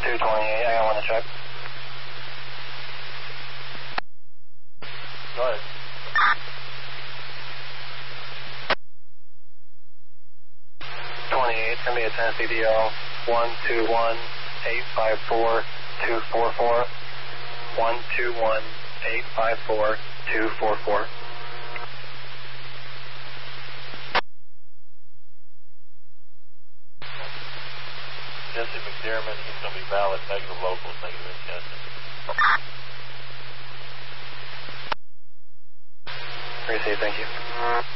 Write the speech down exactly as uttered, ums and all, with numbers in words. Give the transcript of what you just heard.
two twenty-eight, I got one to check. Go ahead. twenty-eight, it's going to be a Tennessee D L one two one eight five four two four four. one two one eight five four two four four. Jesse McDermott, he's going to be valid, negative locals, negative in Chester. Receive, thank you.